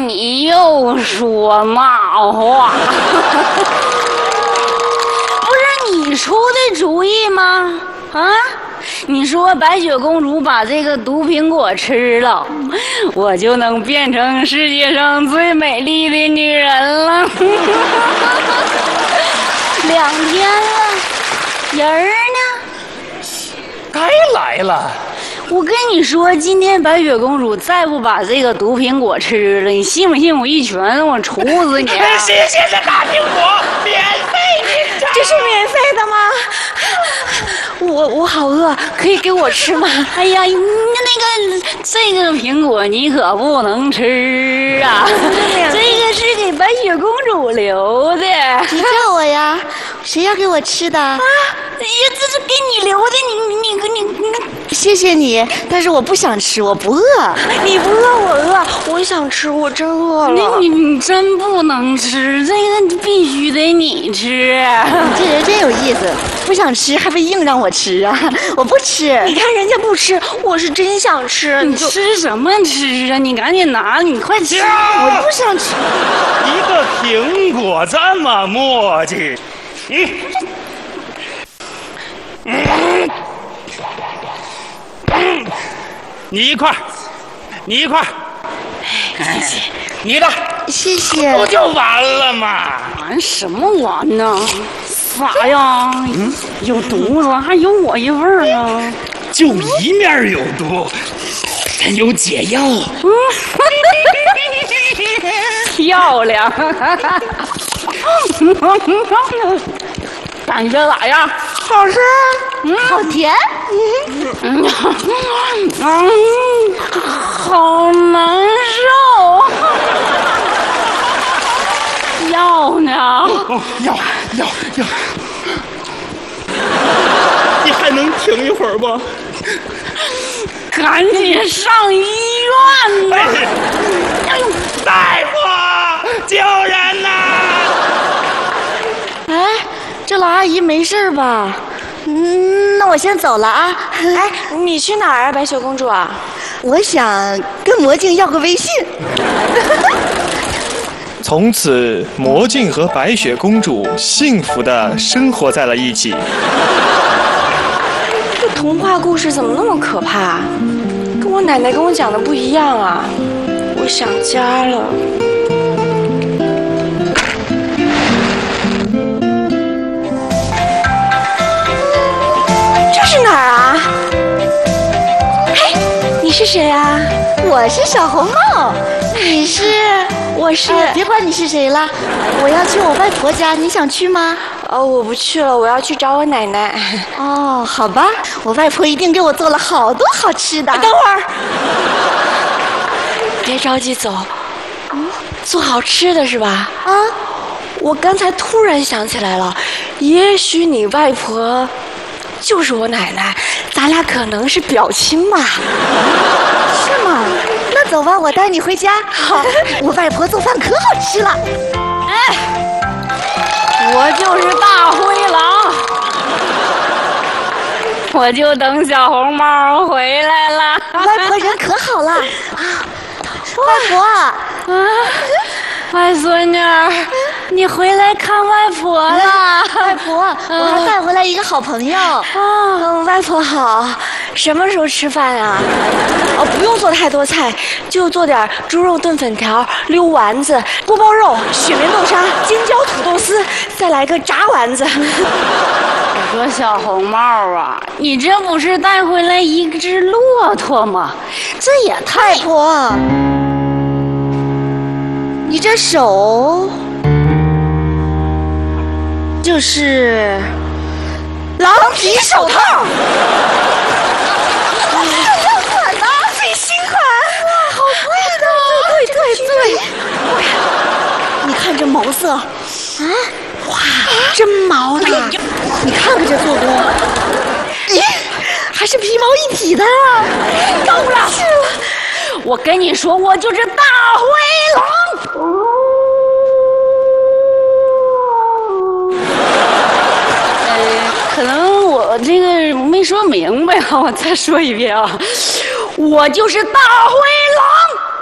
你又说嘛话？不是你出的主意吗？啊？你说白雪公主把这个毒苹果吃了，我就能变成世界上最美丽的女人了。2天了，人儿呢？ 该来了。 我跟你说，今天白雪公主再不把这个毒苹果吃了，你信不信我一拳我杵死你！ 谢谢这大苹果，免费品尝。 这是免费的吗？我好饿，可以给我吃吗？ 哎呀，这个苹果你可不能吃啊！这个是给白雪公主留的。 你叫我呀？谁要给我吃的？啊！ 哎呀，这是给你留的，你。 谢谢你，但是我不想吃，我不饿。 你不饿，我饿，我想吃，我真饿了。 你真不能吃，这个必须得你吃。 你这人真有意思，不想吃还非硬让我吃啊！我不吃。 你看人家不吃，我是真想吃。 你吃什么吃啊？你赶紧拿，你快吃！ 我不想吃。 一个苹果这么磨叽，你一块，谢谢，你的， 谢谢。 不就完了吗？ 完什么完呢？啥呀？有毒子，还有我一份儿呢。 就一面有毒，咱有解药。 漂亮。感觉咋样？ 好吃，好甜， 好难受。药呢？ 药，你还能停一会儿不？ 赶紧上医院吧！ 哎呦，大夫，救人呐！ 哎，这老阿姨没事吧？那我先走了啊。 哎，你去哪儿啊，白雪公主啊？ 我想跟魔镜要个微信。 从此，魔镜和白雪公主幸福地生活在了一起。 这童话故事怎么那么可怕？跟我奶奶跟我讲的不一样啊！我想家了。这是哪儿啊？嘿，你是谁啊？ 我是小红帽。 你是？我是。 别管你是谁了，我要去我外婆家，你想去吗？ 我不去了，我要去找我奶奶。 哦，好吧，我外婆一定给我做了好多好吃的。 等会儿，别着急走。做好吃的是吧？啊，我刚才突然想起来了，也许你外婆就是我奶奶，咱俩可能是表亲嘛。 是吗？那走吧，我带你回家。好，我外婆做饭可好吃了。 哎，我就是大灰狼，我就等小红帽回来了。 外婆人可好了啊！外婆啊， 外孙女儿，你回来看外婆了。 外婆，我还带回来一个好朋友。 外婆好。什么时候吃饭啊？不用做太多菜，就做点猪肉炖粉条、溜丸子、锅包肉、雪棉豆沙、京椒土豆丝，再来个炸丸子。 我说小红帽啊，你这不是带回来一只骆驼吗？这也太…… 外婆，你这手就是狼皮手套。 最新款，哇，好贵的！对， 你看这毛色，啊， 哇，真毛的！ 你看看这做工，咦，还是皮毛一体的啊！ 够了，是了，我跟你说，我就是大灰狼。可能我这个没说明白啊，我再说一遍啊，我就是大灰